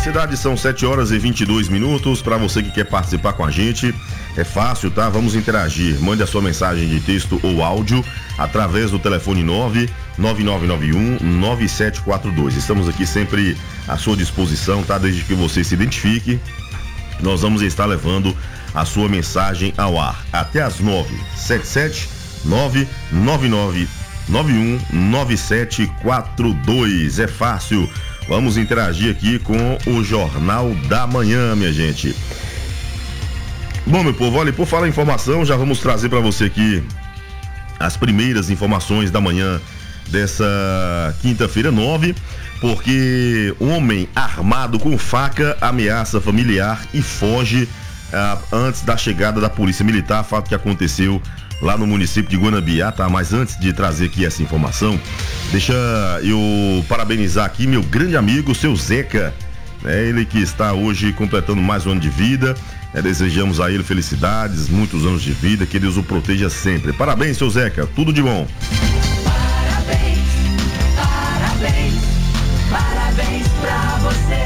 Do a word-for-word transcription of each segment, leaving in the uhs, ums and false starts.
cidade são sete horas e vinte e dois minutos. Para você que quer participar com a gente, é fácil, tá? Vamos interagir. Mande a sua mensagem de texto ou áudio através do telefone nove nove nove nove um nove sete quatro dois. Estamos aqui sempre à sua disposição, tá? Desde que você se identifique, nós vamos estar levando a sua mensagem ao ar até às nove. sete sete nove nove nove nove um nove sete quatro dois. É fácil. Vamos interagir aqui com o Jornal da Manhã, minha gente. Bom, meu povo, olha, por falar em informação, já vamos trazer para você aqui as primeiras informações da manhã dessa quinta-feira, nove, porque homem armado com faca ameaça familiar e foge ah, antes da chegada da Polícia Militar, fato que aconteceu lá no município de Guanabi. Ah, tá, mas antes de trazer aqui essa informação, deixa eu parabenizar aqui meu grande amigo, seu Zeca, né? Ele que está hoje completando mais um ano de vida, né? Desejamos a ele felicidades, muitos anos de vida, que Deus o proteja sempre. Parabéns, seu Zeca, tudo de bom. Parabéns, parabéns, parabéns pra você.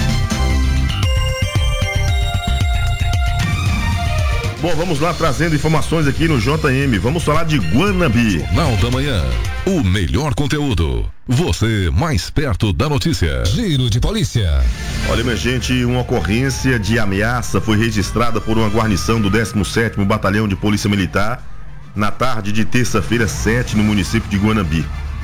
Bom, vamos lá trazendo informações aqui no J M. Vamos falar de Guanabi. Jornal da Manhã, o melhor conteúdo. Você mais perto da notícia. Giro de polícia. Olha, minha gente, uma ocorrência de ameaça foi registrada por uma guarnição do décimo sétimo Batalhão de Polícia Militar na tarde de terça-feira, sete, no município de Guanabi.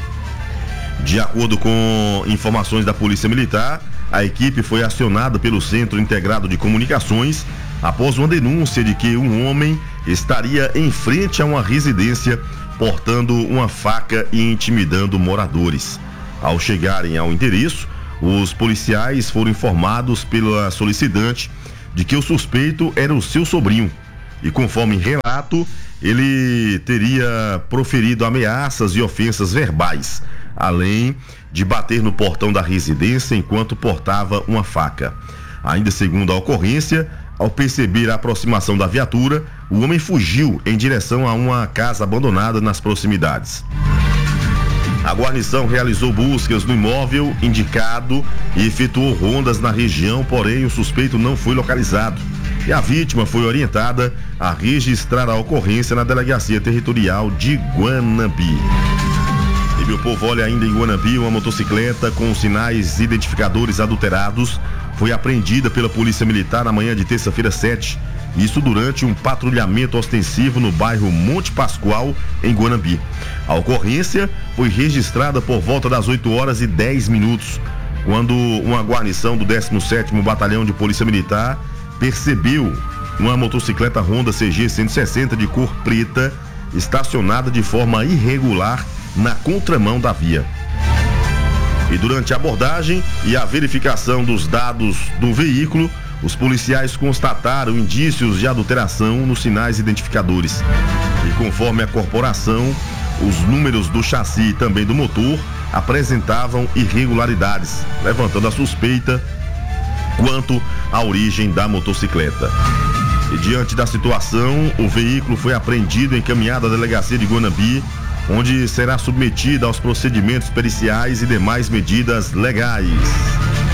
De acordo com informações da Polícia Militar, a equipe foi acionada pelo Centro Integrado de Comunicações após uma denúncia de que um homem estaria em frente a uma residência portando uma faca e intimidando moradores. Ao chegarem ao endereço, os policiais foram informados pela solicitante de que o suspeito era o seu sobrinho e, conforme relato, ele teria proferido ameaças e ofensas verbais, além de bater no portão da residência enquanto portava uma faca. Ainda segundo a ocorrência, ao perceber a aproximação da viatura, o homem fugiu em direção a uma casa abandonada nas proximidades. A guarnição realizou buscas no imóvel indicado e efetuou rondas na região, porém o suspeito não foi localizado e a vítima foi orientada a registrar a ocorrência na Delegacia Territorial de Guanabi. E, meu povo, olha, ainda em Guanabi, uma motocicleta com sinais identificadores adulterados foi apreendida pela Polícia Militar na manhã de terça-feira, sete. Isso durante um patrulhamento ostensivo no bairro Monte Pascoal, em Guanabi. A ocorrência foi registrada por volta das oito horas e dez minutos, quando uma guarnição do décimo sétimo Batalhão de Polícia Militar percebeu uma motocicleta Honda C G cento e sessenta de cor preta estacionada de forma irregular na contramão da via. E durante a abordagem e a verificação dos dados do veículo, os policiais constataram indícios de adulteração nos sinais identificadores. E conforme a corporação, os números do chassi e também do motor apresentavam irregularidades, levantando a suspeita quanto à origem da motocicleta. E diante da situação, o veículo foi apreendido e encaminhado à delegacia de Guanabi, onde será submetida aos procedimentos periciais e demais medidas legais.